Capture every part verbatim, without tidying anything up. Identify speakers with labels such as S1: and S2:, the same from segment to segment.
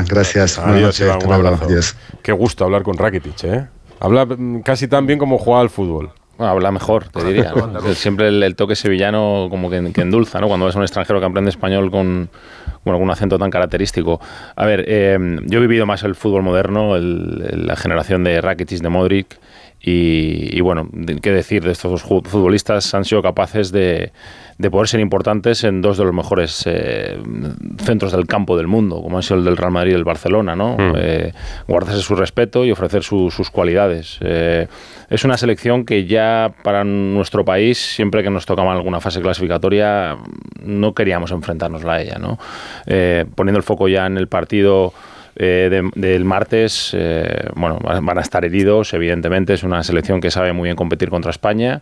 S1: Gracias.
S2: Adiós, Iván, un abrazo.
S1: Adiós.
S2: Qué gusto hablar con Rakitic, ¿eh? Habla casi tan bien como juega al fútbol.
S3: Bueno, habla mejor, te diría, ¿no? Siempre el, el toque sevillano como que, que endulza, ¿no? Cuando ves a un extranjero que aprende español con, bueno, con un acento tan característico. A ver, eh, yo he vivido más el fútbol moderno, el, la generación de Rakitic, de Modric, y, y bueno, qué decir de estos futbolistas. Han sido capaces de, de poder ser importantes en dos de los mejores eh, centros del campo del mundo, como ha sido el del Real Madrid y el Barcelona, ¿no? Mm. Eh, guardarse su respeto y ofrecer su, sus cualidades. Eh, es una selección que ya para nuestro país, siempre que nos tocaba alguna fase clasificatoria, no queríamos enfrentarnos a ella, ¿no? Eh, poniendo el foco ya en el partido Eh, de, del martes, eh, bueno, van a estar heridos, evidentemente. Es una selección que sabe muy bien competir contra España,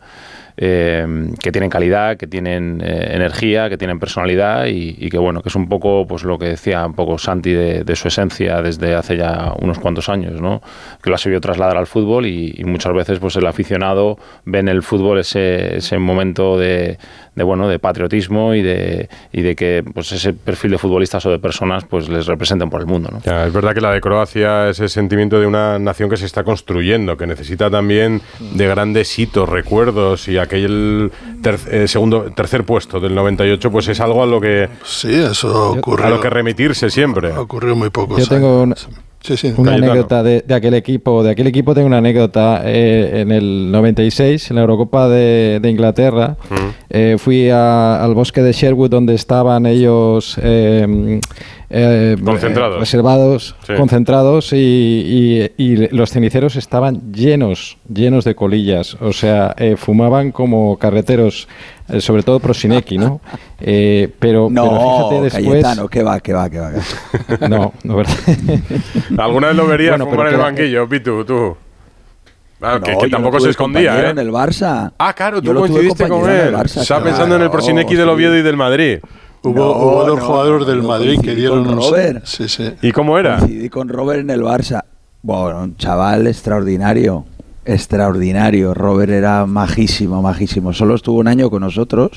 S3: eh, que tienen calidad, que tienen eh, energía, que tienen personalidad y, y que bueno, que es un poco pues lo que decía un poco Santi de, de su esencia desde hace ya unos cuantos años, ¿no? Que lo ha sabido trasladar al fútbol y, y muchas veces pues el aficionado ve en el fútbol ese, ese momento de, de bueno, de patriotismo y de, y de que pues ese perfil de futbolistas o de personas pues les representen por el mundo, ¿no?
S2: Ya, es verdad que la de Croacia es el sentimiento de una nación que se está construyendo, que necesita también de grandes hitos, recuerdos, y aquel ter, eh, segundo, tercer puesto del noventa y ocho pues es algo a lo que
S4: sí, eso ocurrió,
S2: a lo que remitirse siempre.
S4: Ocurrió muy poco.
S5: Yo tengo una, sí, sí, una anécdota de, de aquel equipo. De aquel equipo tengo una anécdota. Eh, en el noventa y seis, en la Eurocopa de, de Inglaterra, uh-huh. eh, fui a, al bosque de Sherwood, donde estaban ellos eh, eh,
S2: concentrados,
S5: reservados,
S2: sí.
S5: concentrados y, y, y los ceniceros estaban llenos, llenos de colillas. O sea, eh, fumaban como carreteros. Eh, sobre todo Prosinecki, ¿no? Eh, pero,
S6: no,
S5: pero fíjate después...
S6: Cayetano, que va, que va, que va.
S5: No, no, ¿verdad?
S2: ¿Alguna vez lo verías bueno, fumar en el banquillo,
S5: eh,
S2: Pitu, tú? Ah,
S6: no,
S2: que, que tampoco se escondía, ¿eh?
S6: En el Barça.
S2: Ah, claro, tú coincidiste con él. Barça, Estaba claro, pensando en el Prosinecki del Oviedo y del Madrid.
S4: Hubo,
S6: no,
S4: hubo dos
S6: no,
S4: jugadores del
S6: no,
S4: Madrid que dieron
S6: con Robert.
S4: Sí, sí.
S2: ¿Y cómo era?
S6: Coincidí con Robert en el Barça. Bueno, un chaval extraordinario. Extraordinario. Robert era majísimo, majísimo. Solo estuvo un año con nosotros.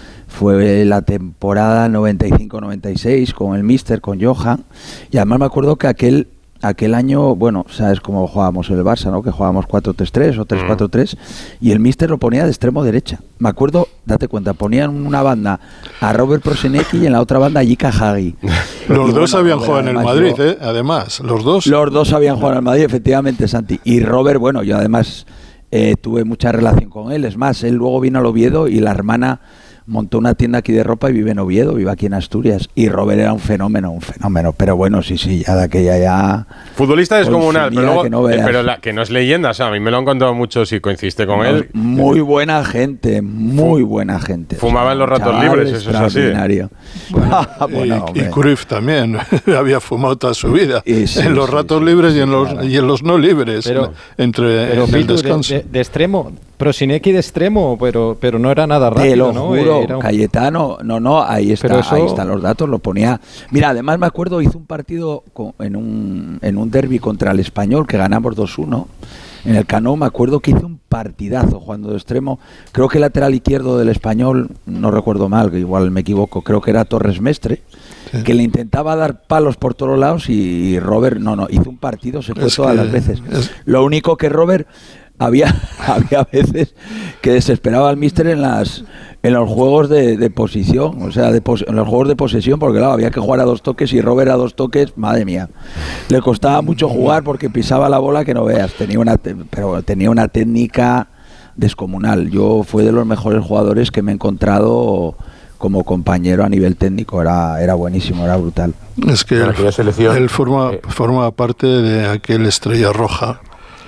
S6: Fue la temporada noventa y cinco noventa y seis con el míster, con Johan. Y además me acuerdo que aquel aquel año, bueno, sabes cómo jugábamos en el Barça, ¿no? Que jugábamos cuatro tres tres o tres cuatro tres y el míster lo ponía de extremo derecha. Me acuerdo, date cuenta, ponían una banda a Robert Prosinecki y en la otra banda a Jika Hagi.
S4: Los y dos bueno, habían jugado en el Madrid, yo, ¿eh? Además, los dos.
S6: Los dos habían jugado en el Madrid, efectivamente, Santi. Y Robert, bueno, yo además eh, tuve mucha relación con él. Es más, él luego vino al Oviedo y la hermana montó una tienda aquí de ropa y vive en Oviedo, vive aquí en Asturias. Y Robert era un fenómeno, un fenómeno. Pero bueno, sí, sí, ya de aquella ya...
S2: Futbolista descomunal, pero, luego,
S6: que no,
S2: eh, pero la, que no es leyenda. O sea, a mí me lo han contado mucho si coincidiste con no, él.
S6: Muy buena gente, muy buena gente.
S2: Fumaba o sea, en los ratos libres, eso es así.
S4: Bueno, bueno, y, y Cruyff también había fumado toda su vida. Y sí, en los sí, ratos sí, libres sí, y, en los, claro. y en los no libres.
S5: Pero,
S4: entre
S5: pero
S4: en el descanso.
S5: De, de, de extremo... Prosinecki de extremo, pero pero no era nada rápido,
S6: Te lo
S5: ¿no?
S6: juro,
S5: era un...
S6: Cayetano, no, no, ahí está, eso... ahí están los datos, lo ponía. Mira, además me acuerdo, hizo un partido con, en un en un derbi contra el Español que ganamos dos uno. En el Cano me acuerdo que hizo un partidazo jugando de extremo. Creo que el lateral izquierdo del Español, no recuerdo mal, que igual me equivoco, creo que era Torres Mestre, sí. que le intentaba dar palos por todos lados y Robert, no, no, hizo un partido, se fue es todas que, las veces. Es... Lo único que Robert... Había, había veces que desesperaba al míster en las en los juegos de, de posición, o sea, de pos, en los juegos de posesión, porque claro, había que jugar a dos toques y Robert a dos toques, madre mía. Le costaba mucho jugar porque pisaba la bola que no veas, tenía una pero tenía una técnica descomunal. Yo fue de los mejores jugadores que me he encontrado como compañero a nivel técnico, era era buenísimo, era brutal.
S4: Es que él, él forma eh. forma parte de aquel Estrella Roja.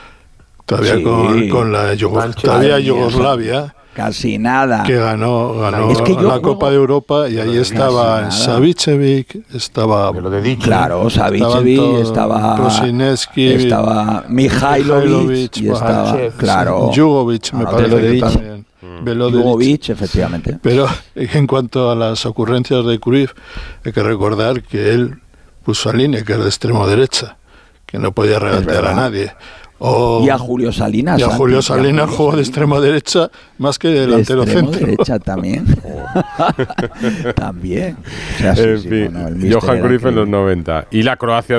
S4: Todavía sí, con, con la Yugo, todavía Yugoslavia.
S6: Casi nada.
S4: Que ganó, ganó es que la juego, Copa de Europa y ahí estaba Savicevic, estaba...
S6: Claro, Savicevic, estaba...
S4: Prosinecki,
S6: estaba Mihailovic, y estaba, claro...
S4: Jugovic, me ah, parece que también.
S6: Jugovic, efectivamente.
S4: Pero en cuanto a las ocurrencias de Cruyff, hay que recordar que él puso a Lineker de extremo derecha, que no podía regatear a nadie. O,
S6: y a Julio Salinas.
S4: Y a Julio Salinas jugó de extremo derecha más que de delantero
S6: de centro.
S4: De
S6: derecha también. también.
S2: O sea, sí, en sí, fin, bueno, Johan Cruyff en los noventa. Y la Croacia